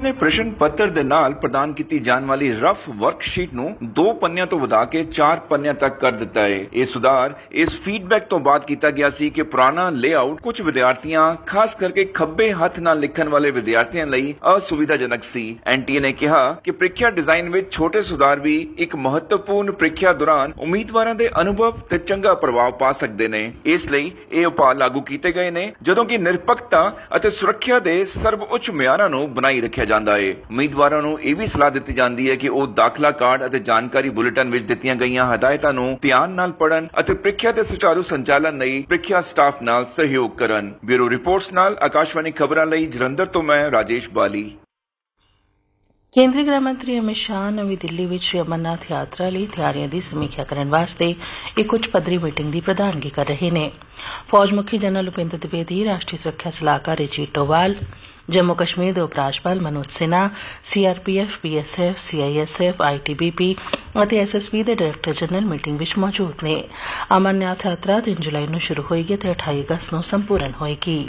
ਨੇ ਪ੍ਰਸ਼ਨ ਪੱਤਰ ਦੇ ਨਾਲ ਪ੍ਰਦਾਨ ਕੀਤੀ ਜਾਣ ਵਾਲੀ ਰਫ ਵਰਕਸ਼ੀਟ ਨੂੰ 2 ਪੰਨਿਆਂ ਤੋਂ ਵਧਾ ਕੇ 4 ਪੰਨਿਆਂ ਤੱਕ ਕਰ ਦਿੱਤਾ ਹੈ। ਇਹ ਸੁਧਾਰ ਇਸ ਫੀਡਬੈਕ ਤੋਂ ਬਾਅਦ ਕੀਤਾ ਗਿਆ ਸੀ ਕਿ ਪੁਰਾਣਾ ਲੇਆਊਟ ਕੁਝ ਵਿਦਿਆਰਥੀਆਂ ਖਾਸ ਕਰਕੇ ਖੱਬੇ ਹੱਥ ਨਾਲ ਲਿਖਣ ਵਾਲੇ ਵਿਦਿਆਰਥੀਆਂ ਲਈ ਅਸੁਵਿਧਾਜਨਕ ਸੀ। ਐਨਟੀਏ ਨੇ ਕਿਹਾ ਕਿ ਪ੍ਰੀਖਿਆ ਡਿਜ਼ਾਈਨ ਵਿੱਚ ਛੋਟੇ ਸੁਧਾਰ ਵੀ ਇੱਕ ਮਹੱਤਵਪੂਰਨ ਪ੍ਰੀਖਿਆ ਦੌਰਾਨ ਉਮੀਦਵਾਰਾਂ ਦੇ ਅਨੁਭਵ ਤੇ ਚੰਗਾ ਪ੍ਰਭਾਵ ਪਾ ਸਕਦੇ ਨੇ। ਇਸ ਲਈ ਇਹ ਉਪਾਅ ਲਾਗੂ ਕੀਤੇ ਗਏ ਨੇ ਜਦੋਂ ਕਿ ਨਿਰਪੱਖਤਾ ਅਤੇ ਸੁਰੱਖਿਆ ਦੇ ਸਰਵਉੱਚ ਮਿਆਰਾਂ ਨੂੰ ਬਣਾਈ ਰੱਖਿਆ ਜਾਂਦਾ ਹੈ। ਉਮੀਦਵਾਰਾਂ ਨੂੰ ਇਹ ਵੀ ਸਲਾਹ ਦਿੱਤੀ ਜਾਂਦੀ ਹੈ ਕਿ ਉਹ ਦਾਖਲਾ ਕਾਰਡ ਅਤੇ ਜਾਣਕਾਰੀ ਬੁਲੇਟਿਨ ਵਿੱਚ ਦਿੱਤੀਆਂ ਗਈਆਂ ਹਦਾਇਤਾਂ ਨੂੰ ਧਿਆਨ ਨਾਲ ਪੜ੍ਹਨ ਅਤੇ ਪ੍ਰੀਖਿਆ ਦੇ ਸੁਚਾਰੂ ਸੰਚਾਲਨ ਲਈ ਪ੍ਰੀਖਿਆ ਸਟਾਫ ਨਾਲ ਸਹਿਯੋਗ ਕਰਨ। ਬਿਊਰੋ ਰਿਪੋਰਟਸ ਨਾਲ ਆਕਾਸ਼ਵਾਣੀ ਖਬਰਾਂ ਲਈ ਜਲੰਧਰ ਤੋਂ ਮੈਂ ਰਾਜੇਸ਼ ਬਾਲੀ। ਕੇਂਦਰੀ ਗ੍ਰਹਿ ਮੰਤਰੀ ਅਮਿਤ ਸ਼ਾਹ ਨਵੀਂ ਦਿੱਲੀ ਵਿੱਚ ਸ਼੍ਰੀ ਅਮਰਨਾਥ ਯਾਤਰਾ ਲਈ ਤਿਆਰੀਆਂ ਦੀ ਸਮੀਖਿਆ ਕਰਨ ਵਾਸਤੇ ਇੱਕ ਉੱਚ ਪੱਧਰੀ ਮੀਟਿੰਗ ਦੀ ਪ੍ਰਧਾਨਗੀ ਕਰ ਰਹੇ ਨੇ। ਫੌਜ ਮੁਖੀ ਜਨਰਲ ਉਪਿੰਦਰ ਦਵਿਵੇਦੀ, ਰਾਸ਼ਟਰੀ ਸੁਰੱਖਿਆ ਸਲਾਹਕਾਰ ਅਜੀਤ ਡੋਵਾਲ, ਜੰਮੂ ਕਸ਼ਮੀਰ ਦੇ ਉਪ ਰਾਜਪਾਲ Manoj Sinha, CRPF, BSF, CISF, ITBP ਅਤੇ ਐਸਐਸਬੀ ਦੇ ਡਾਇਰੈਕਟਰ ਜਨਰਲ ਮੀਟਿੰਗ ਵਿੱਚ ਮੌਜੂਦ ਨੇ। ਅਮਰਨਾਥ ਯਾਤਰਾ 3 ਜੁਲਾਈ ਨੂੰ ਸ਼ੁਰੂ ਹੋਏਗੀ ਅਤੇ 28 ਅਗਸਤ ਨੂੰ ਸੰਪੂਰਨ ਹੋਏਗੀ।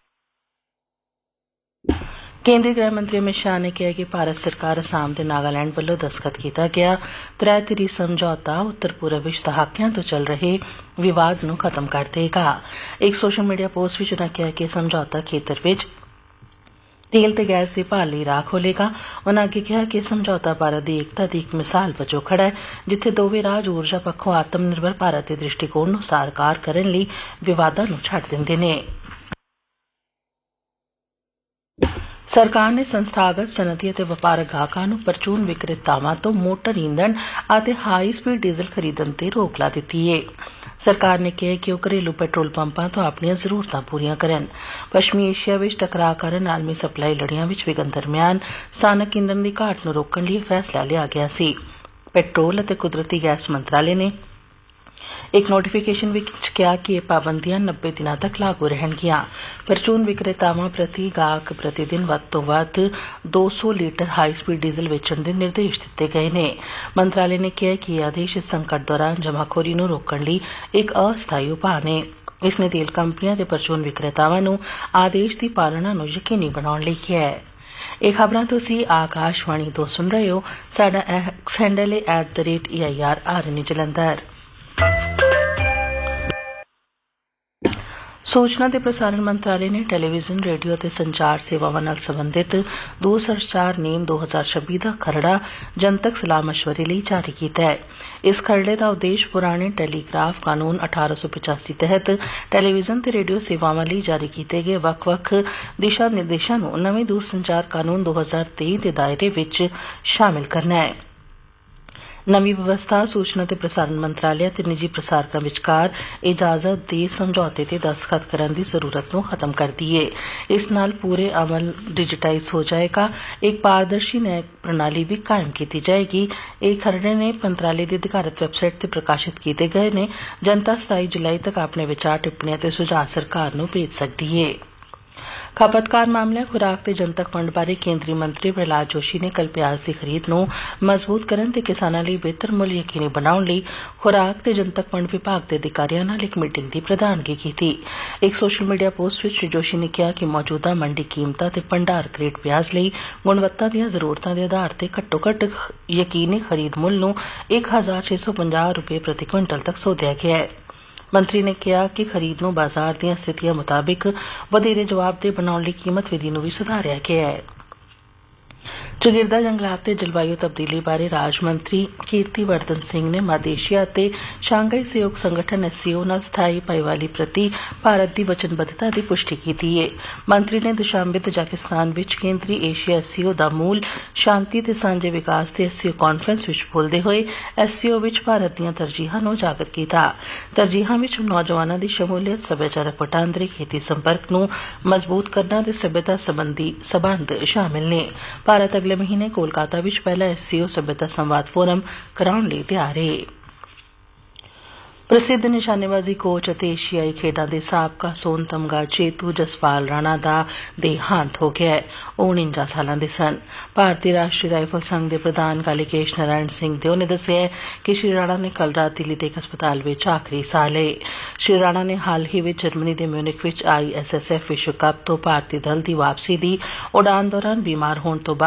ਕੇਂਦਰੀ ਗ੍ਰਹਿ ਮੰਤਰੀ ਅਮਿਤ ਸ਼ਾਹ ਨੇ ਕਿਹਾ ਕਿ ਭਾਰਤ ਸਰਕਾਰ ਅਸਾਮ ਤੇ ਨਾਗਾਲੈਂਡ ਵੱਲੋਂ ਦਸਤਖਤ ਕੀਤਾ ਗਿਆ ਤ੍ਰੈ-ਧਿਰੀ ਸਮਝੌਤਾ ਉੱਤਰ ਪੂਰਬ ਵਿੱਚ ਦਹਾਕਿਆਂ ਤੋਂ ਚੱਲ ਰਹੇ ਵਿਵਾਦ ਨੂੰ ਖਤਮ ਕਰ ਦੇਗਾ। ਇੱਕ ਸੋਸ਼ਲ ਮੀਡੀਆ ਪੋਸਟ ਵਿੱਚ ਉਨ੍ਹਾਂ ਕਿਹਾ ਕਿ ਸਮਝੌਤਾ ਖੇਤਰ ਵਿੱਚ ਤੇਲ ਤੇ ਗੈਸ ਦੀ ਭਾਲ ਲਈ ਰਾਹ ਖੋਲ੍ਹੇਗਾ। ਉਨ੍ਹਾਂ ਅੱਗੇ ਕਿਹਾ ਕਿ ਸਮਝੌਤਾ ਭਾਰਤ ਦੀ ਏਕਤਾ ਦੀ ਇੱਕ ਮਿਸਾਲ ਵਜੋਂ ਖੜਾ ਹੈ, ਜਿੱਥੇ ਦੋਵੇਂ ਰਾਜ ਊਰਜਾ ਪੱਖੋਂ ਆਤਮ ਨਿਰਭਰ ਭਾਰਤ ਦੇ ਦ੍ਰਿਸ਼ਟੀਕੋਣ ਨੂੰ ਸਾਕਾਰ ਕਰਨ ਲਈ ਵਿਵਾਦਾਂ ਨੂੰ ਛੱਡ ਦਿੰਦੇ ਨੇ। ਸਰਕਾਰ ਨੇ ਸੰਸਥਾਗਤ, ਸਨਅਤੀ ਅਤੇ ਵਪਾਰਕ ਗਾਹਕਾਂ ਨੂੰ ਪਰਚੂਨ ਵਿਕਰੇਤਾਵਾਂ ਤੋਂ ਮੋਟਰ ਈਂਧਣ ਅਤੇ ਹਾਈ ਸਪੀਡ ਡੀਜ਼ਲ ਖਰੀਦਣ ਤੇ ਰੋਕ ਲਾ ਦਿੱਤੀ ਹੈ। ਸਰਕਾਰ ਨੇ ਕਿਹਾ ਕਿ ਉਹ ਘਰੇਲੂ ਪੈਟਰੋਲ ਪੰਪਾਂ ਤੋਂ ਆਪਣੀਆਂ ਜ਼ਰੂਰਤਾਂ ਪੂਰੀਆਂ ਕਰਨ। ਪੱਛਮੀ ਏਸ਼ੀਆ ਵਿੱਚ ਟਕਰਾਅ ਕਾਰਨ ਆਲਮੀ ਸਪਲਾਈ ਲੜੀਆਂ ਵਿੱਚ ਵਿਘਨ ਦਰਮਿਆਨ ਸਥਾਨਕ ਈਂਧਣ ਦੀ ਘਾਟ ਨੂੰ ਰੋਕਣ ਲਈ ਫੈਸਲਾ ਲਿਆ ਗਿਆ ਸੀ। ਪੈਟਰੋਲ ਅਤੇ ਕੁਦਰਤੀ ਗੈਸ ਮੰਤਰਾਲੇ ਨੇ ਇੱਕ ਨੋਟੀਫਿਕੇਸ਼ਨ ਵਿੱਚ ਕਿਹਾ ਕਿ ਇਹ ਪਾਬੰਦੀਆਂ 90 ਦਿਨਾਂ ਤੱਕ ਲਾਗੂ ਰਹਿਣਗੀਆਂ। ਪਰਚੂਨ ਵਿਕਰੇਤਾਵਾਂ ਪ੍ਰਤੀ ਗਾਹਕ ਪ੍ਰਤੀ ਦਿਨ ਵੱਧ ਤੋਂ ਵੱਧ 200 ਲੀਟਰ ਹਾਈ ਸਪੀਡ ਡੀਜ਼ਲ ਵੇਚਣ ਦੇ ਨਿਰਦੇਸ਼ ਦਿੱਤੇ ਗਏ ਨੇ। ਮੰਤਰਾਲੇ ਨੇ ਕਿਹਾ ਕਿ ਇਹ ਆਦੇਸ਼ ਇਸ ਸੰਕਟ ਦੌਰਾਨ ਜਮਾਖੋਰੀ ਨੂੰ ਰੋਕਣ ਲਈ ਇੱਕ ਅਸਥਾਈ ਉਪਾਅ ਨੇ। ਇਸ ਨੇ ਤੇਲ ਕੰਪਨੀਆਂ ਤੇ ਪਰਚੂਨ ਵਿਕਰੇਤਾਵਾਂ ਨੂੰ ਆਦੇਸ਼ ਦੀ ਪਾਲਣਾ ਨੂੰ ਯਕੀਨੀ ਬਣਾਉਣ ਲਈ ਕਿਹਾ ਹੈ। ਇਹ ਖਬਰਾਂ ਤੁਸੀਂ ਆਕਾਸ਼ਵਾਣੀ ਤੋਂ ਸੁਣ ਰਹੇ ਹੋ। ਸਾਡਾ ਐਕਸ ਹੈਂਡਲ ਹੈ @EIRRNews ਜਲੰਧਰ। ਸੂਚਨਾ ਤੇ ਪ੍ਰਸਾਰਣ ਮੰਤਰਾਲੇ ਨੇ ਟੈਲੀਵਿਜ਼ਨ, ਰੇਡੀਓ ਅਤੇ ਸੰਚਾਰ ਸੇਵਾਵਾਂ ਨਾਲ ਸੰਬੰਧਿਤ 2/4 ਨੇਮ 2026 ਦਾ ਖਰੜਾ ਜਨਤਕ ਸਲਾਹ ਮਸ਼ਵਰੇ ਲਈ ਜਾਰੀ ਕੀਤਾ ਹੈ। ਇਸ ਖਰੜੇ ਦਾ ਉਦੇਸ਼ ਪੁਰਾਣੇ ਟੈਲੀਗ੍ਰਾਫ ਕਾਨੂੰਨ 1885 ਤਹਿਤ ਟੈਲੀਵਿਜ਼ਨ ਤੇ ਰੇਡੀਓ ਸੇਵਾਵਾਂ ਲਈ ਜਾਰੀ ਕੀਤੇ ਗਏ ਵੱਖ-ਵੱਖ ਦਿਸ਼ਾ ਨਿਰਦੇਸ਼ਾਂ ਨੂੰ ਨਵੇਂ ਦੂਰਸੰਚਾਰ ਕਾਨੂੰਨ 2023 ਦੇ ਦਾਇਰੇ ਵਿੱਚ ਸ਼ਾਮਿਲ ਕਰਨਾ ਹੈ। ਨਵੀਂ ਵਿਵਸਥਾ ਸੂਚਨਾ ਤੇ ਪ੍ਰਸਾਰਣ ਮੰਤਰਾਲੇ ਅਤੇ ਨਿੱਜੀ ਪ੍ਰਸਾਰਕਾਂ ਵਿਚਕਾਰ ਇਜਾਜ਼ਤ ਦੇ ਸਮਝੌਤੇ ਤੇ ਦਸਤਖਤ ਕਰਨ ਦੀ ਜ਼ਰੂਰਤ ਨੂੰ ਖਤਮ ਕਰਦੀ ਹੈ। ਇਸ ਨਾਲ ਪੂਰੇ ਅਮਲ ਡਿਜੀਟਾਈਜ਼ ਹੋ ਜਾਏਗਾ। ਇੱਕ ਪਾਰਦਰਸ਼ੀ ਨਿਆਇਕ ਪ੍ਰਣਾਲੀ ਵੀ ਕਾਇਮ ਕੀਤੀ ਜਾਏਗੀ। ਇਹ ਖਰੜੇ ਨੇ ਮੰਤਰਾਲੇ ਦੀ ਅਧਿਕਾਰਤ ਵੈਬਸਾਈਟ ਤੇ ਪ੍ਰਕਾਸ਼ਿਤ ਕੀਤੇ ਗਏ ਨੇ। ਜਨਤਾ 27 ਜੁਲਾਈ ਤੱਕ ਆਪਣੇ ਵਿਚਾਰ, ਟਿੱਪਣੀਆਂ ਤੇ ਸੁਝਾਅ ਸਰਕਾਰ ਨੂੰ ਭੇਜ ਸਕਦੀ ਹੈ। ਖਪਤਕਾਰ ਮਾਮਲਿਆਂ, ਖੁਰਾਕ ਤੇ ਜਨਤਕ ਵੰਡ ਬਾਰੇ ਕੇਂਦਰੀ ਮੰਤਰੀ ਪ੍ਰਹਲਾਦ ਜੋਸ਼ੀ ਨੇ ਕੱਲ੍ਹ ਪਿਆਜ਼ ਦੀ ਖਰੀਦ ਨੂੰ ਮਜ਼ਬੂਤ ਕਰਨ ਤੇ ਕਿਸਾਨਾਂ ਲਈ ਬਿਹਤਰ ਮੁੱਲ ਯਕੀਨੀ ਬਣਾਉਣ ਲਈ ਖੁਰਾਕ ਤੇ ਜਨਤਕ ਵੰਡ ਵਿਭਾਗ ਦੇ ਅਧਿਕਾਰੀਆਂ ਨਾਲ ਇੱਕ ਮੀਟਿੰਗ ਦੀ ਪ੍ਰਧਾਨਗੀ ਕੀਤੀ। ਇੱਕ ਸੋਸ਼ਲ ਮੀਡੀਆ ਪੋਸਟ ਵਿੱਚ ਸ਼੍ਰੀ ਜੋਸ਼ੀ ਨੇ ਕਿਹਾ ਕਿ ਮੌਜੂਦਾ ਮੰਡੀ ਕੀਮਤਾਂ ਤੇ ਭੰਡਾਰ ਗ੍ਰੇਡ ਪਿਆਜ਼ ਲਈ ਗੁਣਵੱਤਾ ਦੀਆਂ ਜ਼ਰੂਰਤਾਂ ਦੇ ਆਧਾਰ ਤੇ ਘੱਟੋ-ਘੱਟ ਯਕੀਨੀ ਖਰੀਦ ਮੁੱਲ ਨੂੰ ₹1,650 ਪ੍ਰਤੀ ਕੁਇੰਟਲ ਤੱਕ ਸੋਧਿਆ ਗਿਆ ਹੈ। ਮੰਤਰੀ ਨੇ ਕਿਹਾ ਕਿ ਖਰੀਦ ਨੂੰ ਬਾਜ਼ਾਰ ਦੀਆਂ ਸਥਿਤੀਆਂ ਮੁਤਾਬਿਕ ਵਧੇਰੇ ਜਵਾਬਦੇਹ ਬਣਾਉਣ ਲਈ ਕੀਮਤ ਵਿਧੀ ਨੂੰ ਵੀ ਸੁਧਾਰਿਆ ਗਿਆ ਹੈ। ਚੌਗਿਰਦਾ ਜੰਗਲਾਤ ਤੇ ਜਲਵਾਯੂ ਤਬਦੀਲੀ ਬਾਰੇ ਰਾਜ ਮੰਤਰੀ ਕੀਰਤੀ ਵਰਧਨ ਸਿੰਘ ਨੇ ਮੱਧ ਏਸ਼ੀਆ ਅਤੇ ਸ਼ਾਂਘਾਈ ਸਹਿਯੋਗ ਸੰਗਠਨ SCO ਨਾਲ ਸਥਾਈ ਭਾਈਵਾਲੀ ਪ੍ਰਤੀ ਭਾਰਤ ਦੀ ਵਚਨਬੱਧਤਾ ਦੀ ਪੁਸ਼ਟੀ ਕੀਤੀ ਹੈ। ਮੰਤਰੀ ਨੇ ਦੁਸ਼ਾਂਬੇ ਤਜਾਕਿਸਤਾਨ ਵਿੱਚ ਕੇਂਦਰੀ ਏਸ਼ੀਆ SCO ਦਾ ਮੂਲ ਸ਼ਾਂਤੀ ਤੇ ਸਾਂਝੇ ਵਿਕਾਸ ਦੀ SCO ਕਾਨਫਰੰਸ ਵਿੱਚ ਬੋਲਦੇ ਹੋਏ SCO ਵਿੱਚ ਭਾਰਤ ਦੀਆਂ ਤਰਜੀਹਾਂ ਨੂੰ ਉਜਾਗਰ ਕੀਤਾ। ਤਰਜੀਹਾਂ ਵਿੱਚ ਨੌਜਵਾਨਾਂ ਦੀ ਸ਼ਮੂਲੀਅਤ, ਸੱਭਿਆਚਾਰਕ ਵਟਾਂਦਰੇ, ਖੇਤੀ ਸੰਪਰਕ ਨੂੰ ਮਜ਼ਬੂਤ ਕਰਨਾ ਤੇ ਸੱਭਿਅਤਾ ਸੰਬੰਧੀ ਸਬੰਧ ਸ਼ਾਮਿਲ ਨੇ। ਭਾਰਤ ਅਗਲੇ ਮਹੀਨੇ ਕੋਲਕਾਤਾ ਵਿੱਚ ਪਹਿਲਾ SCO ਸੱਭਿਅਤਾ ਸੰਵਾਦ ਫੋਰਮ ਕਰਾਉਣ ਲਈ ਤਿਆਰ ਹੈ। ਪ੍ਰਸਿੱਧ ਨਿਸ਼ਾਨੇਬਾਜ਼ੀ ਕੋਚ ਅਤੇ ਏਸ਼ੀਆਈ ਖੇਡਾਂ ਦੇ ਸਾਬਕਾ ਸੋਨ ਤਮਗਾ ਜੇਤੂ ਜਸਪਾਲ ਰਾਣਾ ਦਾ ਦੇਹਾਂਤ ਹੋ ਗਿਆ ਹੈ। ਉਹ 49 ਸਾਲਾਂ ਦੇ ਸਨ। ਭਾਰਤੀ ਰਾਸ਼ਟਰੀ ਰਾਈਫਲ ਸੰਘ ਦੇ ਪ੍ਰਧਾਨ ਕਾਲੀਕੇਸ਼ ਨਾਰਾਇਣ ਸਿੰਘ ਦਿਓ ਨੇ ਦੱਸਿਆ ਕਿ ਸ਼੍ਰੀ ਰਾਣਾ ਨੇ ਕੱਲ੍ਹ ਰਾਤ ਦਿੱਲੀ ਦੇ ਇੱਕ ਹਸਪਤਾਲ ਵਿੱਚ ਆਖਰੀ ਸਾਹ ਲਏ। ਸ਼੍ਰੀ ਰਾਣਾ ਨੇ ਹਾਲ ਹੀ ਵਿੱਚ ਜਰਮਨੀ ਦੇ ਮਿਊਨਿਖ ਵਿੱਚ ISSF ਵਿਸ਼ਵ ਕੱਪ ਤੋਂ ਭਾਰਤੀ ਦਲ ਦੀ ਵਾਪਸੀ ਦੀ ਉਡਾਨ ਦੌਰਾਨ ਬੀਮਾਰ ਹੋਣ ਤੋਂ ਬਾਅਦ